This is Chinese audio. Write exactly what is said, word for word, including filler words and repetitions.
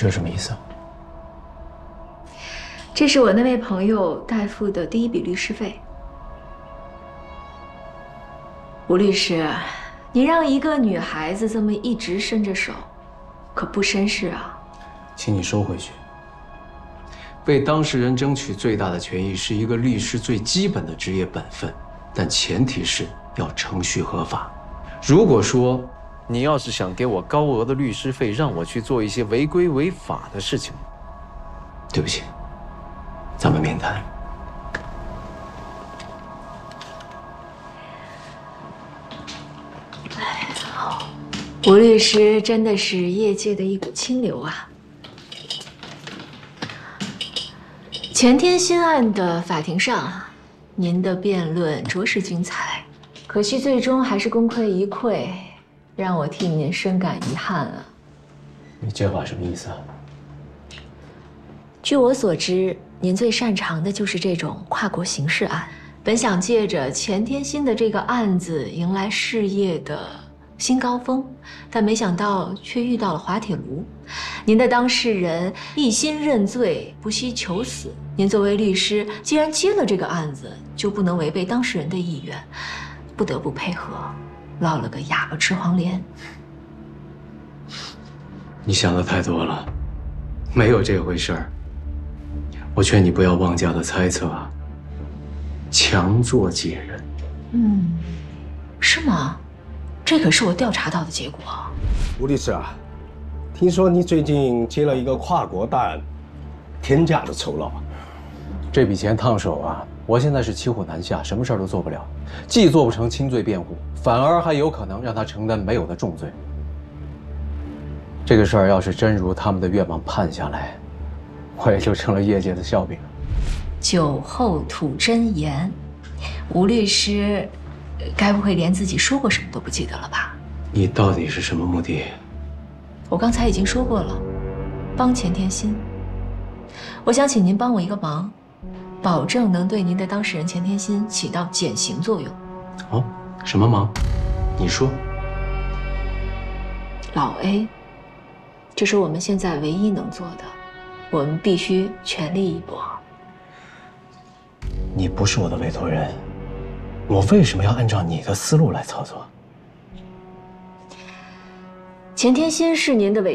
这是什么意思？ 这是我那位朋友代付的第一笔律师费。吴律师，你让一个女孩子这么一直伸着手，可不绅士啊。 请你收回去。为当事人争取最大的权益是一个律师最基本的职业本分，但前提是要程序合法。如果说你要是想给我高额的律师费，让我去做一些违规违法的事情， 对不起，咱们免谈。 吴律师真的是业界的一股清流啊！钱天心案的法庭上，您的辩论着实精彩，可惜最终还是功亏一篑，让我替您深感遗憾啊。 你这话什么意思啊？ 据我所知，您最擅长的就是这种跨国刑事案，本想借着钱天心的这个案子迎来事业的新高峰，但没想到却遇到了滑铁卢。您的当事人一心认罪，不惜求死。您作为律师，既然接了这个案子，就不能违背当事人的意愿，不得不配合，落了个哑巴吃黄连。 你想的太多了，没有这回事儿。我劝你不要妄加的猜测啊，强作解人。 嗯，是吗？这可是我调查到的结果。 吴律师啊，听说你最近接了一个跨国大案，天价的酬劳。 这笔钱烫手啊！我现在是骑虎难下，什么事儿都做不了，既做不成轻罪辩护，反而还有可能让他承担没有的重罪。这个事儿要是真如他们的愿望判下来，我也就成了业界的笑柄了。 酒后吐真言，吴律师该不会连自己说过什么都不记得了吧？ 你到底是什么目的？ 我刚才已经说过了，帮钱天心。我想请您帮我一个忙，保证能对您的当事人钱天心起到减刑作用。 哦，什么忙？你说。 老 A， 这是我们现在唯一能做的，我们必须全力一搏。 你不是我的委托人，我为什么要按照你的思路来操作？ 钱天心是您的委